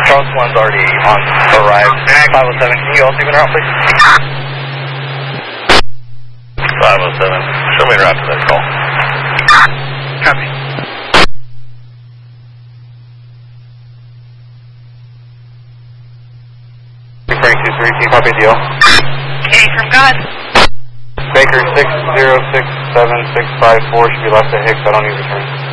Charles 1's already on arrived. 507, can you also even route, please? 507, show me a route to that call. Copy. Frank 23, can you copy deal? Okay, from God. Baker 606764 should be left at Hicks, I don't need return.